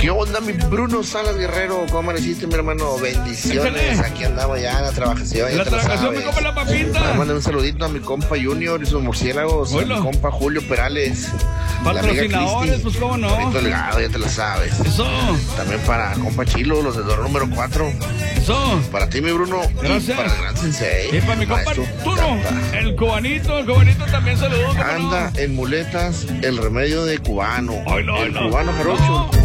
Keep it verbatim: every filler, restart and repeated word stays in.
¿Qué onda, mi Bruno Salas Guerrero? ¿Cómo amaneciste, mi hermano? Bendiciones. Échale. Aquí andamos ya en la trabajación. En Ya la te lo trabajación me sabes. come la papita. Le mando un saludito a mi compa Junior y sus murciélagos. A Oílo. mi compa Julio Perales. la amiga Patrocinadores, Cristi, pues cómo no. Torito Delgado, ya te lo sabes. Eso, También para compa Chilo, los del Doro número cuatro. eso. Para ti, mi Bruno. Gracias. Y para el gran sensei. Y para mi compa Maestro Arturo, Cata. el cubanito, el cubanito también saludos. ¿cómo no? Anda en muletas el remedio de cubano. Ay, no, el no. cubano jarocho. No.